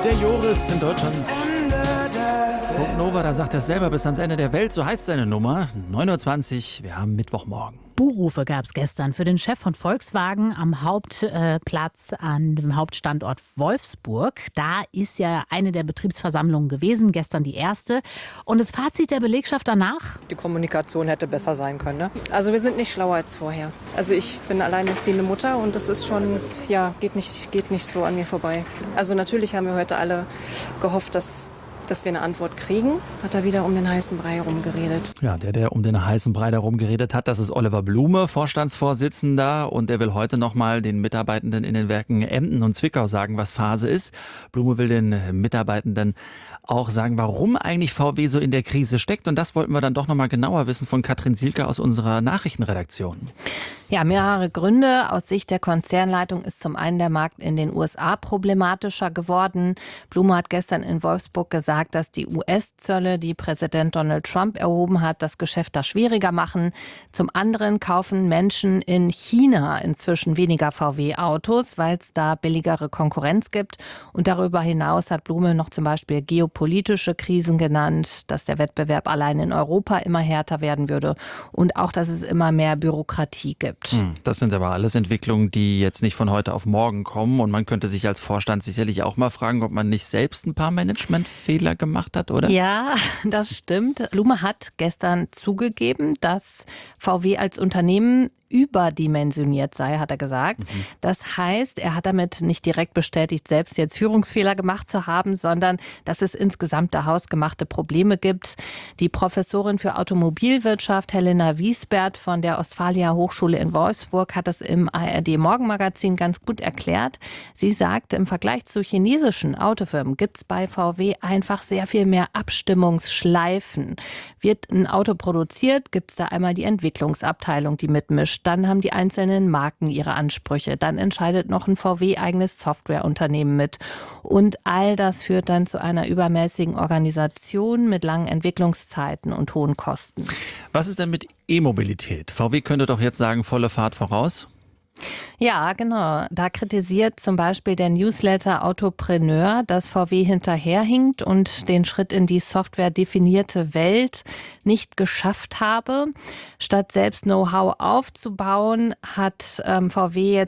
Der Joris in Deutschland. Punkt Nova, da sagt er selber bis ans Ende der Welt, so heißt seine Nummer. 9:20 Uhr, wir haben Mittwochmorgen. Buhrufe gab es gestern für den Chef von Volkswagen am Hauptplatz an dem Hauptstandort Wolfsburg. Da ist ja eine der Betriebsversammlungen gewesen, gestern die erste. Und das Fazit der Belegschaft danach? Die Kommunikation hätte besser sein können. Ne? Also wir sind nicht schlauer als vorher. Also ich bin alleinerziehende Mutter und das ist schon, ja, geht nicht so an mir vorbei. Also natürlich haben wir heute alle gehofft, dass wir eine Antwort kriegen, hat er wieder um den heißen Brei herumgeredet. Ja, der um den heißen Brei darum geredet hat, das ist Oliver Blume, Vorstandsvorsitzender. Und er will heute nochmal den Mitarbeitenden in den Werken Emden und Zwickau sagen, was Phase ist. Blume will den Mitarbeitenden auch sagen, warum eigentlich VW so in der Krise steckt. Und das wollten wir dann doch nochmal genauer wissen von Katrin Sielke aus unserer Nachrichtenredaktion. Ja, mehrere Gründe. Aus Sicht der Konzernleitung ist zum einen der Markt in den USA problematischer geworden. Blume hat gestern in Wolfsburg gesagt, dass die US-Zölle, die Präsident Donald Trump erhoben hat, das Geschäft da schwieriger machen. Zum anderen kaufen Menschen in China inzwischen weniger VW-Autos, weil es da billigere Konkurrenz gibt. Und darüber hinaus hat Blume noch zum Beispiel geopolitische Krisen genannt, dass der Wettbewerb allein in Europa immer härter werden würde und auch, dass es immer mehr Bürokratie gibt. Das sind aber alles Entwicklungen, die jetzt nicht von heute auf morgen kommen. Und man könnte sich als Vorstand sicherlich auch mal fragen, ob man nicht selbst ein paar Managementfehler gemacht hat, oder? Ja, das stimmt. Blume hat gestern zugegeben, dass VW als Unternehmen überdimensioniert sei, hat er gesagt. Das heißt, er hat damit nicht direkt bestätigt, selbst jetzt Führungsfehler gemacht zu haben, sondern dass es insgesamt da hausgemachte Probleme gibt. Die Professorin für Automobilwirtschaft Helena Wiesbert von der Ostfalia Hochschule in Wolfsburg hat das im ARD Morgenmagazin ganz gut erklärt. Sie sagt, im Vergleich zu chinesischen Autofirmen gibt es bei VW einfach sehr viel mehr Abstimmungsschleifen. Wird ein Auto produziert, gibt es da einmal die Entwicklungsabteilung, die mitmischt. Dann haben die einzelnen Marken ihre Ansprüche. Dann entscheidet noch ein VW-eigenes Softwareunternehmen mit. Und all das führt dann zu einer übermäßigen Organisation mit langen Entwicklungszeiten und hohen Kosten. Was ist denn mit E-Mobilität? VW könnte doch jetzt sagen, volle Fahrt voraus? Ja, genau. Da kritisiert zum Beispiel der Newsletter Autopreneur, dass VW hinterherhinkt und den Schritt in die softwaredefinierte Welt nicht geschafft habe. Statt selbst Know-how aufzubauen, setzt VW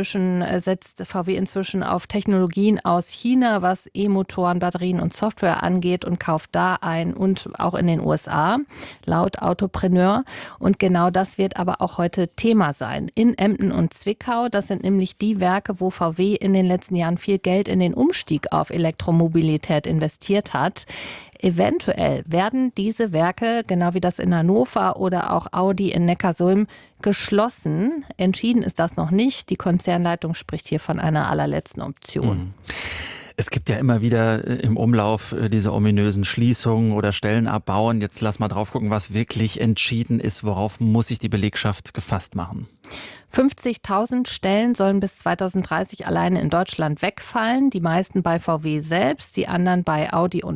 inzwischen auf Technologien aus China, was E-Motoren, Batterien und Software angeht und kauft da ein und auch in den USA, laut Autopreneur. Und genau das wird aber auch heute Thema sein. In Emden und Zwickau, das sind nämlich die Werke, wo VW in den letzten Jahren viel Geld in den Umstieg auf Elektromobilität investiert hat. Eventuell werden diese Werke, genau wie das in Hannover oder auch Audi in Neckarsulm, geschlossen. Entschieden ist das noch nicht. Die Konzernleitung spricht hier von einer allerletzten Option. Es gibt ja immer wieder im Umlauf diese ominösen Schließungen oder Stellenabbau. Jetzt lass mal drauf gucken, was wirklich entschieden ist. Worauf muss sich die Belegschaft gefasst machen? 50.000 Stellen sollen bis 2030 alleine in Deutschland wegfallen. Die meisten bei VW selbst, die anderen bei Audi und